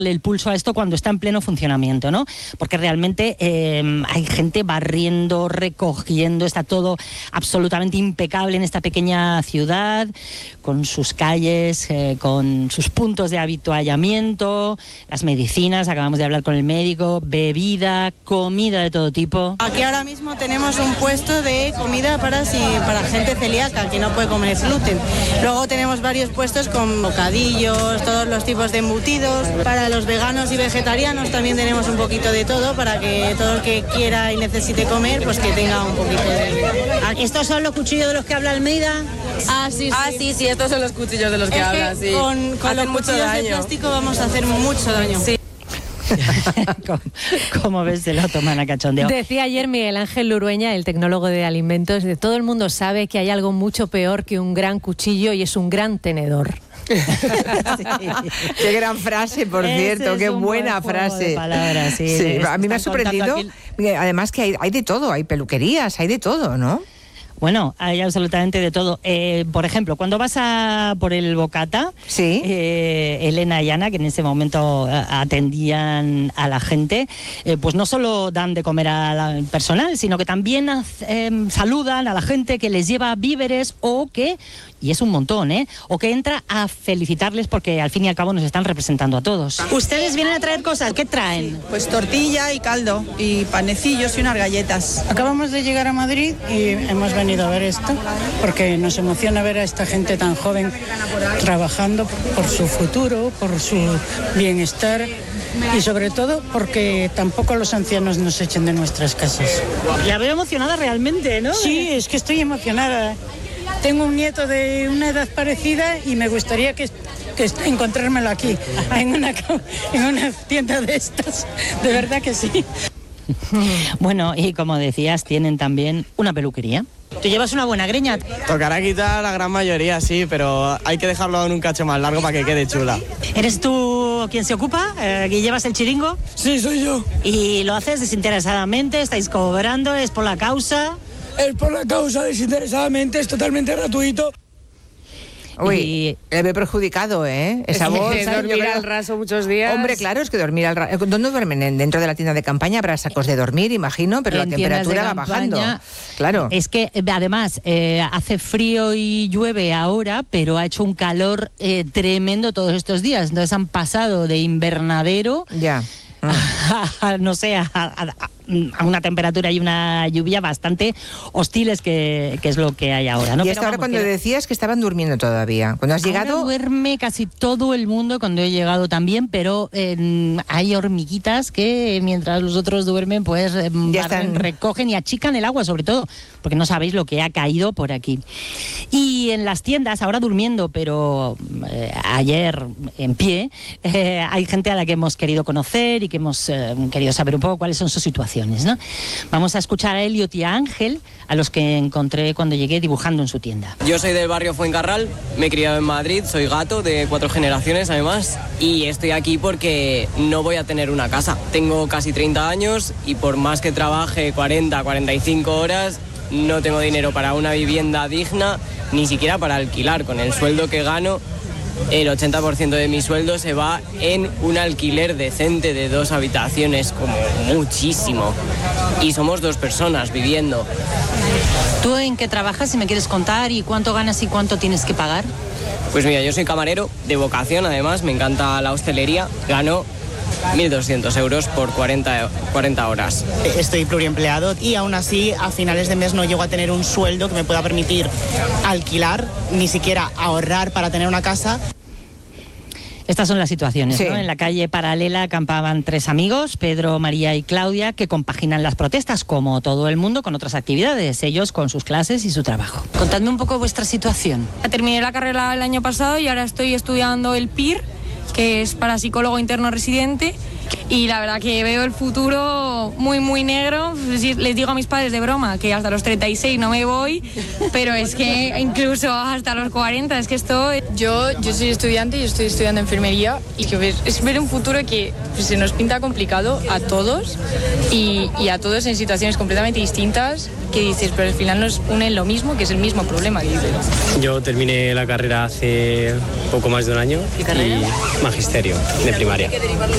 el pulso a esto cuando está en pleno funcionamiento, ¿no? Porque realmente hay gente barriendo, recogiendo, está todo absolutamente impecable en esta pequeña ciudad, con sus calles, con sus puntos de habituallamiento, las medicinas, acabamos de hablar con el médico, bebida, comida de todo tipo. Aquí ahora mismo tenemos un puesto de comida para gente celíaca que no puede comer gluten. Luego tenemos varios puestos con bocadillos, todos los tipos de embutidos. Para los veganos y vegetarianos también tenemos un poquito de todo para que todo el que quiera y necesite comer, pues que tenga un poquito de... ¿Estos son los cuchillos de los que habla Almeida? Sí, estos son los cuchillos de los que habla, sí. Con los cuchillos de plástico vamos a hacer mucho daño. Sí. ¿Cómo ves? Se lo toman a cachondeo. Decía ayer Miguel Ángel Lurueña, el tecnólogo de alimentos, de todo el mundo sabe que hay algo mucho peor que un gran cuchillo y es un gran tenedor. Sí. Qué gran frase, por cierto, qué buena frase. De palabras, sí, a mí me ha sorprendido, además que hay de todo, hay peluquerías, hay de todo, ¿no? Bueno, hay absolutamente de todo. Por ejemplo, cuando vas por el Bocata, sí. Elena y Ana, que en ese momento atendían a la gente, pues no solo dan de comer al personal, sino que también saludan a la gente que les lleva víveres o que, y es un montón, o que entra a felicitarles porque al fin y al cabo nos están representando a todos. Ustedes vienen a traer cosas, ¿qué traen? Pues tortilla y caldo y panecillos y unas galletas. Acabamos de llegar a Madrid y hemos venido a ver esto porque nos emociona ver a esta gente tan joven trabajando por su futuro, por su bienestar y sobre todo porque tampoco los ancianos nos echen de nuestras casas. La veo emocionada realmente, ¿no? Sí, es que estoy emocionada. Tengo un nieto de una edad parecida y me gustaría que encontrármelo aquí, en una tienda de estas. De verdad que sí. Bueno, y como decías, tienen también una peluquería. ¿Tú llevas una buena greña? Tocará quitar la gran mayoría, sí, pero hay que dejarlo en un cacho más largo para que quede chula. ¿Eres tú quien se ocupa? ¿Que llevas el chiringo? Sí, soy yo. ¿Y lo haces desinteresadamente? ¿Estáis cobrando? ¿Es por la causa? Es por la causa, desinteresadamente, es totalmente gratuito. Uy, le ve perjudicado, esa bolsa. Dormir al raso muchos días. Hombre, claro, es que dormir al raso. ¿Dónde duermen? Dentro de la tienda de campaña habrá sacos de dormir, imagino, pero la temperatura va bajando. Claro. Es que además hace frío y llueve ahora, pero ha hecho un calor tremendo todos estos días. Entonces han pasado de invernadero no sé, a una temperatura y una lluvia bastante hostiles que es lo que hay ahora, ¿no? Y hasta ahora cuando decías que estaban durmiendo todavía. Cuando has llegado... Ahora duerme casi todo el mundo cuando he llegado también, pero hay hormiguitas que mientras los otros duermen pues recogen y achican el agua, sobre todo, porque no sabéis lo que ha caído por aquí. Y en las tiendas, ahora durmiendo, pero ayer en pie, hay gente a la que hemos querido conocer y que hemos querido saber un poco cuáles son sus situaciones, ¿no? Vamos a escuchar a Eliot y a Ángel, a los que encontré cuando llegué dibujando en su tienda. Yo soy del barrio Fuencarral, me he criado en Madrid, soy gato de 4 generaciones además, y estoy aquí porque no voy a tener una casa. Tengo casi 30 años y por más que trabaje 40, 45 horas, no tengo dinero para una vivienda digna, ni siquiera para alquilar. Con el sueldo que gano, el 80% de mi sueldo se va en un alquiler decente de 2 habitaciones, como muchísimo. Y somos 2 personas viviendo. ¿Tú en qué trabajas, si me quieres contar, y cuánto ganas y cuánto tienes que pagar? Pues mira, yo soy camarero de vocación, además, me encanta la hostelería. Gano 1.200 euros por 40 horas. Estoy pluriempleado y aún así a finales de mes no llego a tener un sueldo que me pueda permitir alquilar, ni siquiera ahorrar para tener una casa. Estas son las situaciones, sí, ¿no? En la calle paralela acampaban 3 amigos, Pedro, María y Claudia, que compaginan las protestas, como todo el mundo, con otras actividades, ellos con sus clases y su trabajo. Contadme un poco vuestra situación. Terminé la carrera el año pasado y ahora estoy estudiando el PIR, que es para psicólogo interno residente, y la verdad que veo el futuro muy muy negro. Les digo a mis padres de broma que hasta los 36 no me voy, pero es que incluso hasta los 40 es que estoy... Yo soy estudiante y estoy estudiando enfermería, y que es ver un futuro que pues, se nos pinta complicado a todos y a todos en situaciones completamente distintas, que dices, pero al final nos unen lo mismo, que es el mismo problema. Yo terminé la carrera hace poco más de un año. ¿Qué carrera? Y magisterio de primaria.